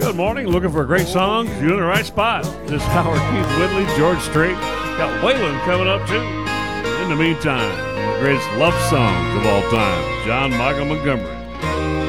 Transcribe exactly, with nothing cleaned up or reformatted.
Good morning. Looking for great songs? You're in the right spot. This hour, Keith Whitley, George Strait. Got Waylon coming up, too. In the meantime, the greatest love songs of all time, John Michael Montgomery.